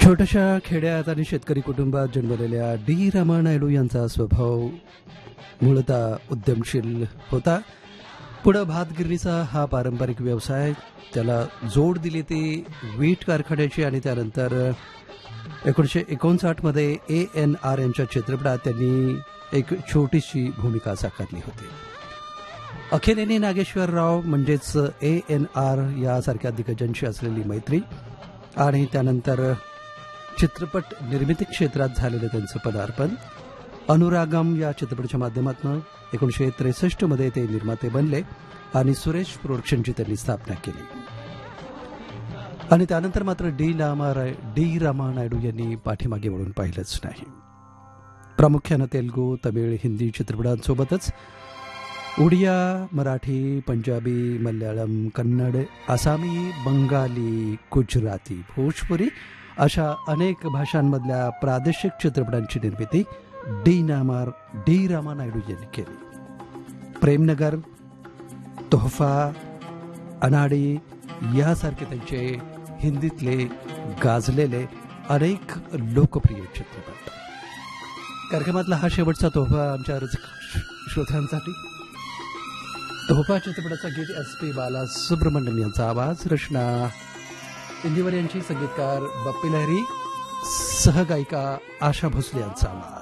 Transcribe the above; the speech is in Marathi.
छोट्याशा खेड्यात आणि शेतकरी कुटुंबात जन्मलेल्या डी रामा नायडू यांचा स्वभाव मूळतः उद्यमशील होता. पुढं भातगिरणीचा हा पारंपरिक व्यवसाय त्याला जोड दिली ती वीट कारखान्याची आणि त्यानंतर 1959 मध्ये ANR यांच्या चित्रपटात त्यांनी एक छोटीशी भूमिका साकारली होती. अखेरेने नागेश्वरराव म्हणजेच ANR यासारख्या दिग्गजांशी असलेली मैत्री आणि त्यानंतर चित्रपट निर्मिती क्षेत्रात झालेलं त्यांचं पदार्पण. अनुरागम या चित्रपटाच्या माध्यमातून 1963 मध्ये ते निर्माते बनले आणि सुरेश प्रोडक्शनची त्यांनी स्थापना केली. आणि त्यानंतर मात्र डी रामा नायडू यांनी पाठीमागे वळून पाहिलंच नाही. प्रामुख्यानं तेलुगू, तमिळ, हिंदी चित्रपटांसोबतच उडिया, मराठी, पंजाबी, मल्याळम, कन्नड, आसामी, बंगाली, गुजराती, भोजपुरी अशा अनेक भाषांमधल्या प्रादेशिक चित्रपटांची निर्मिती डी रामा नायडू यांनी केली. प्रेमनगर, तोहफा, अनाडी यासारखे त्यांचे हिंदीतले गाजलेले अनेक लोकप्रिय चित्रपट. कार्यक्रमातला हा शेवटचा तोहफा आमच्या श्रोत्यांसाठी. तोहफा चित्रपटाचा गीत SP बालासुब्रमण्यम यांचा आवाज, रचना इंदिवर यांची, संगीतकार बप्पी लहरी, सहगायिका आशा भोसले यांचा आवाज.